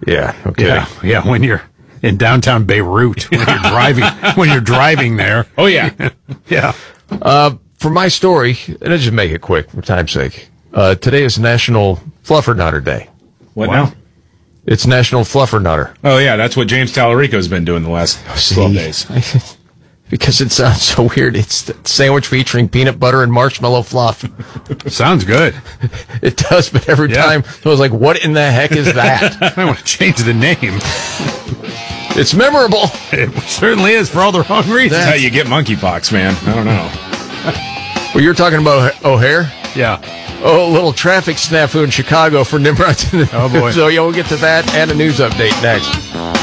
Yeah. Okay. Yeah. When you're in downtown Beirut, when you're driving there. Oh, yeah. Yeah. For my story, and I'll just make it quick for time's sake. Today is National Fluffernutter Day. What now? It's National Fluffernutter. Oh, yeah, that's what James Tallarico's been doing the last 12 days. Because it sounds so weird. It's a sandwich featuring peanut butter and marshmallow fluff. Sounds good. It does, but every time I was like, what in the heck is that? I want to change the name. It's memorable. It certainly is for all the wrong reasons. That's how you get monkeypox, man. I don't know. Well, you're talking about O'Hare? Yeah. Oh, a little traffic snafu in Chicago for Nimrod. Oh, boy. So, we'll get to that and a news update next.